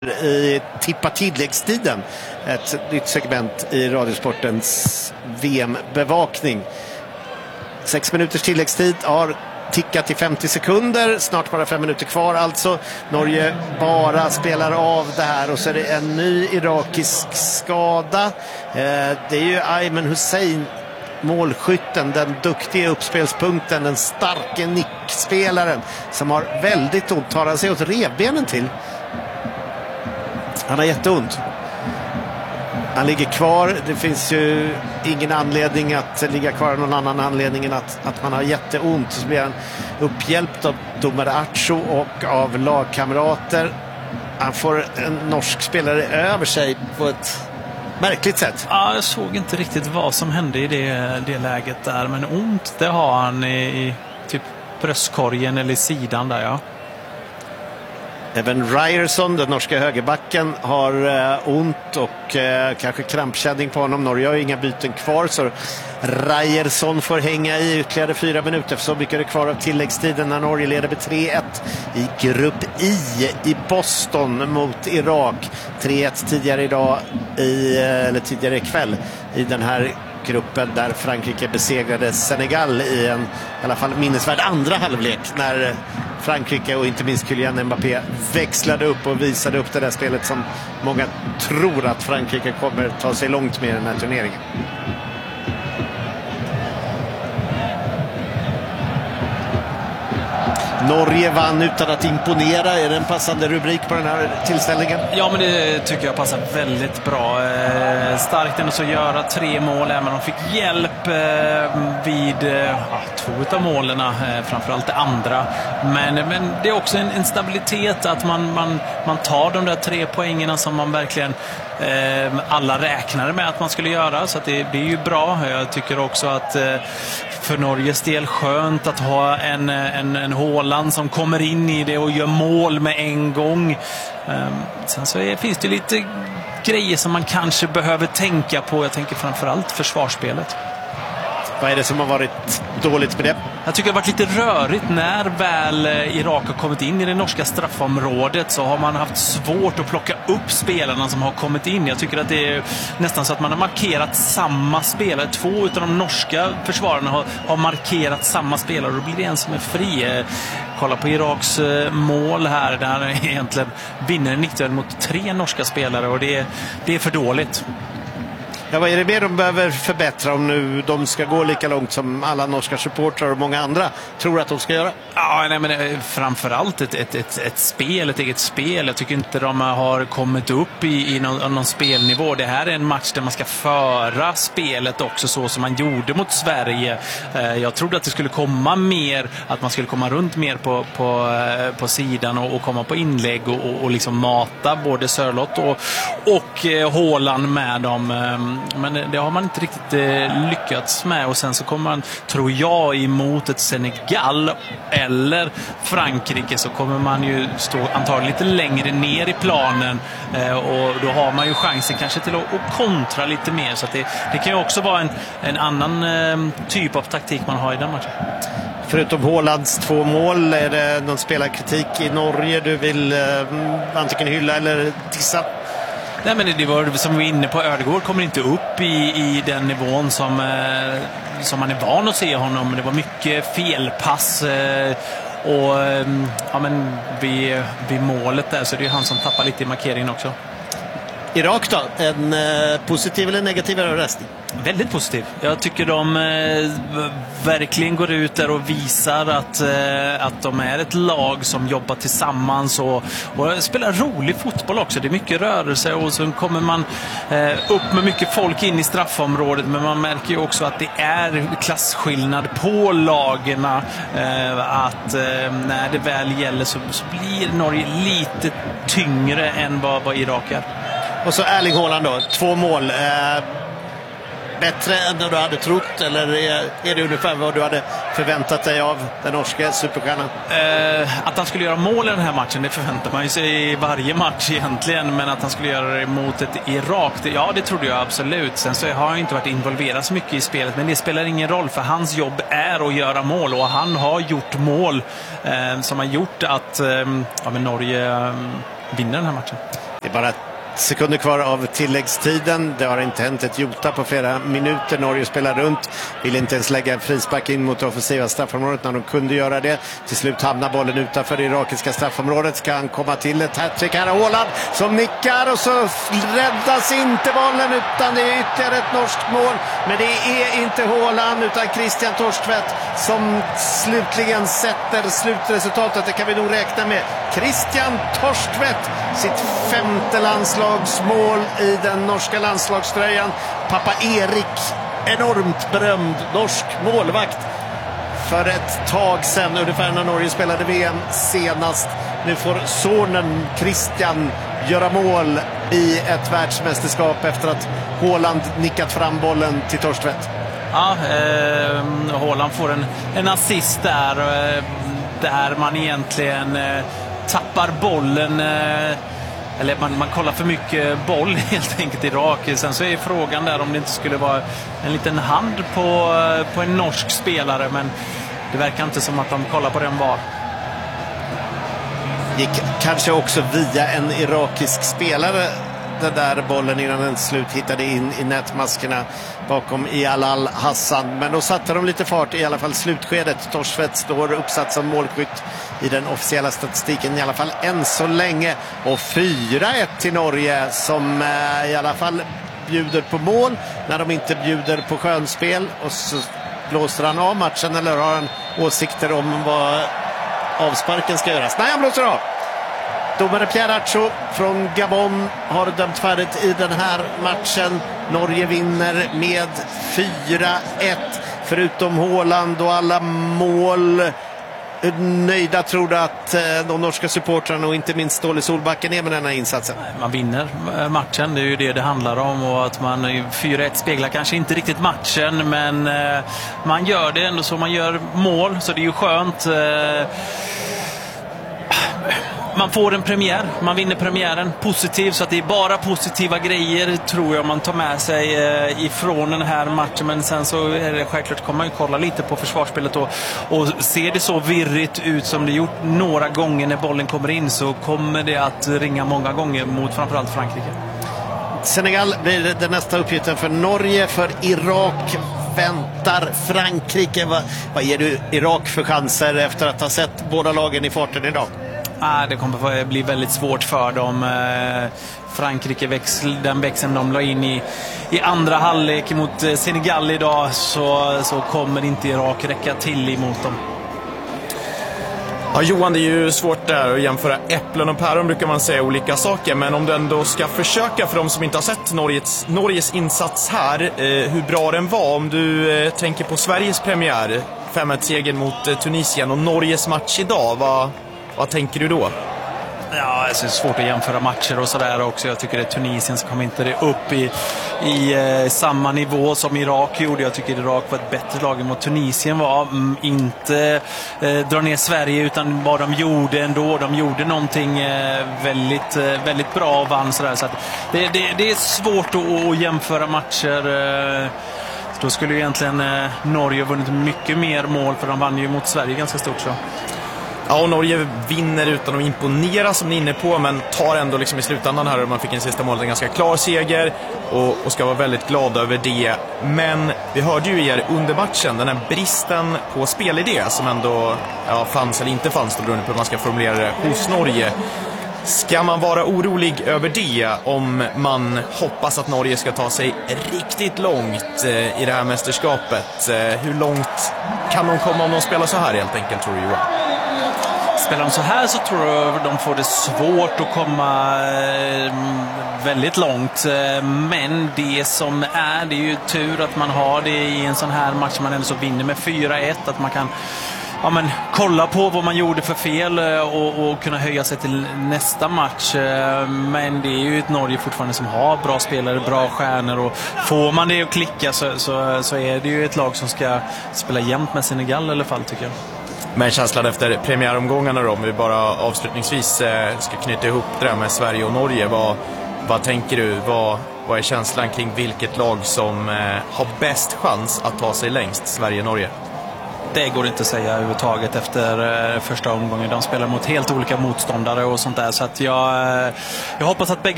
I tippa tilläggstiden, ett nytt segment i Radiosportens VM-bevakning. 6 minuters tilläggstid har tickat i 50 sekunder, snart bara 5 minuter kvar alltså. Norge bara spelar av det här och så är det en ny irakisk skada. Det är ju Ayman Hussein, målskytten, den duktiga uppspelspunkten, den starka nickspelaren som har väldigt ont. Tar han sig åt revbenen till? Han har jätteont. Han ligger kvar. Det finns ju ingen anledning att ligga kvar, någon annan anledning än att man har jätteont. Så blir han upphjälpt av domare Archo och av lagkamrater. Han får en norsk spelare över sig på ett märkligt sätt. Ja, jag såg inte riktigt vad som hände i det läget där. Men ont, det har han i typ bröstkorgen eller i sidan där, ja. Även Ryerson, den norska högerbacken, har ont och kanske krampkänning på honom. Norge har inga byten kvar, så Ryerson får hänga i ytterligare 4 minuter, för så mycket är det kvar av tilläggstiden när Norge leder med 3-1 i grupp I Boston mot Irak. 3-1 tidigare idag tidigare ikväll i den här gruppen, där Frankrike besegrade Senegal i alla fall minnesvärd andra halvlek, när Frankrike och inte minst Kylian Mbappé växlade upp och visade upp det där spelet som många tror att Frankrike kommer ta sig långt med i den här turneringen. Norge vann utan att imponera. Är det en passande rubrik på den här tillställningen? Ja, men det tycker jag passar väldigt bra. Starkt ändå så göra 3 mål, även om de fick hjälp vid 2 av målen, framförallt det andra. Men det är också en stabilitet att man tar de där 3 poängerna som man verkligen alla räknade med att man skulle göra, så att det är ju bra. Jag tycker också att för Norges del skönt att ha en Haaland som kommer in i det och gör mål med en gång. Sen så finns det lite grejer som man kanske behöver tänka på. Jag tänker framförallt försvarsspelet. Vad är det som har varit dåligt med det? Jag tycker det har varit lite rörigt när väl Irak har kommit in i det norska straffområdet, så har man haft svårt att plocka upp spelarna som har kommit in. Jag tycker att det är nästan så att man har markerat samma spelare. 2 av de norska försvararna har markerat samma spelare och då blir det en som är fri. Kolla på Iraks mål här, där han egentligen vinner en nickduell mot 3 norska spelare, och det är för dåligt. Ja, vad är det mer de behöver förbättra om nu de ska gå lika långt som alla norska supportrar och många andra tror att de ska göra? Ja, nej, men framförallt ett eget spel. Jag tycker inte de har kommit upp i någon spelnivå. Det här är en match där man ska föra spelet också så som man gjorde mot Sverige. Jag trodde att det skulle komma mer, att man skulle komma runt mer på sidan och komma på inlägg och liksom mata både Sörlott och Haaland med dem. Men det har man inte riktigt lyckats med. Och sen så kommer man, tror jag, emot ett Senegal eller Frankrike, så kommer man ju stå antagligen lite längre ner i planen, och då har man ju chansen kanske till att kontra lite mer. Så att det kan ju också vara en annan typ av taktik man har i den matchen. Förutom Haalands 2 mål, är det någon spelarkritik i Norge du vill antingen hylla eller dissa? Nej, men det var som vi var inne på, Ödegård kommer inte upp i den nivån som man är van att se honom. Det var mycket felpass och ja, men vid målet där, så det är han som tappar lite i markeringen också. Irak då, en positiv eller negativ överraskning? Väldigt positiv. Jag tycker de verkligen går ut där och visar att de är ett lag som jobbar tillsammans och spelar rolig fotboll också. Det är mycket rörelse, och så kommer man upp med mycket folk in i straffområdet, men man märker ju också att det är klasskillnad på lagerna, att när det väl gäller så blir Norge lite tyngre än vad Irak är. Och så Erling Haaland då, 2 mål. Bättre än du hade trott, eller är det ungefär vad du hade förväntat dig av den norska superstjärnan? Att han skulle göra mål i den här matchen, det förväntar man ju sig i varje match egentligen, men att han skulle göra det mot ett Irak, det trodde jag absolut. Sen så har han inte varit involverad så mycket i spelet, men det spelar ingen roll, för hans jobb är att göra mål, och han har gjort mål som har gjort att Norge vinner den här matchen. är bara sekunder kvar av tilläggstiden. Det har inte hänt ett jota på flera minuter. Norge spelar runt. Vill inte ens lägga en frispark in mot offensiva straffområdet när de kunde göra det. Till slut hamnar bollen utanför det irakiska straffområdet. Ska han komma till ett hattrick här. Haaland som nickar och så räddas inte bollen utan det är ytterligare ett norskt mål. Men det är inte Haaland utan Christian Torstvedt som slutligen sätter slutresultatet. Det kan vi nog räkna med. Christian Torstvedt, sitt 5:e landslagsmål i den norska landslagströjan. Pappa Erik, enormt berömd norsk målvakt för ett tag sedan, ungefär när Norge spelade VM senast. Nu får sonen Christian göra mål i ett världsmästerskap efter att Haaland nickat fram bollen till Torstvedt. Ja, Haaland får en assist där man egentligen tappar bollen, eller man kollar för mycket boll helt enkelt i Irak. Sen så är frågan där om det inte skulle vara en liten hand på en norsk spelare, men det verkar inte som att de kollar på den var. Gick kanske också via en irakisk spelare den där bollen innan den slut hittade in i nätmaskerna bakom Iyal Hassan. Men då satte de lite fart i alla fall slutskedet. Torstvedt står uppsatt som målskytt i den officiella statistiken i alla fall än så länge. Och 4-1 till Norge som i alla fall bjuder på mål när de inte bjuder på skönspel. Och så blåser han av matchen, eller har han åsikter om vad avsparken ska göras? Nej, han blåser av. Domare Pierre Archo från Gabon har dömt färdigt i den här matchen. Norge vinner med 4-1. Förutom Haaland och alla mål. Nöjda tror du att de norska supportrarna och inte minst Ståle Solbacken är med den här insatsen? Man vinner matchen, det är ju det handlar om, och att man 4-1 speglar kanske inte riktigt matchen, men man gör det ändå så, man gör mål, så det är ju skönt. Man får en premiär, man vinner premiären positiv, så att det är bara positiva grejer tror jag man tar med sig ifrån den här matchen. Men sen så är det självklart, kommer man ju kolla lite på försvarsspelet och ser det så virrigt ut som det gjort några gånger när bollen kommer in, så kommer det att ringa många gånger mot framförallt Frankrike. Senegal blir den nästa uppgiften för Norge, för Irak väntar Frankrike. Vad ger du Irak för chanser efter att ha sett båda lagen i farten idag? Det kommer bli väldigt svårt för dem. Frankrike, den växeln de la in i andra halvlek mot Senegal idag, så kommer inte Irak räcka till emot dem. Ja, Johan, det är ju svårt där att jämföra äpplen och päron, brukar man säga olika saker. Men om du ändå ska försöka, för de som inte har sett Norges insats här, hur bra den var. Om du tänker på Sveriges premiär, 5-1-segern mot Tunisien, och Norges match idag, vad tänker du då? Ja, det är svårt att jämföra matcher och sådär också. Jag tycker att Tunisien så kom inte det upp i samma nivå som Irak gjorde. Jag tycker Irak var ett bättre lag än vad Tunisien var. Inte dra ner Sverige, utan vad de gjorde ändå. De gjorde någonting väldigt, väldigt bra och vann sådär. Så att det är svårt att jämföra matcher. Då skulle ju egentligen Norge ha vunnit mycket mer mål, för de vann ju mot Sverige ganska stort så. Ja, och Norge vinner utan att imponera som ni är inne på, men tar ändå liksom i slutändan här, och man fick en sista mål, en ganska klar seger och ska vara väldigt glad över det. Men vi hörde ju er under matchen, den här bristen på spelidé som ändå fanns eller inte fanns, då beroende på hur man ska formulera det, hos Norge. Ska man vara orolig över det om man hoppas att Norge ska ta sig riktigt långt i det här mästerskapet? Hur långt kan de komma om de spelar så här helt enkelt, tror du, Johan? Spelar de så här så tror jag de får det svårt att komma väldigt långt. Men det som det är ju tur att man har det i en sån här match. Man ändå så vinner med 4-1. Att man kan kolla på vad man gjorde för fel och kunna höja sig till nästa match. Men det är ju ett Norge fortfarande som har bra spelare, bra stjärnor, och får man det att klicka så är det ju ett lag som ska spela jämnt med Senegal i alla fall, tycker jag. Men känslan efter premiäromgångarna då, om vi bara avslutningsvis ska knyta ihop det där med Sverige och Norge, vad tänker du? Vad är känslan kring vilket lag som har bäst chans att ta sig längst, Sverige och Norge? Det går inte att säga överhuvudtaget efter första omgången. De spelar mot helt olika motståndare och sånt där, så att jag hoppas att bägge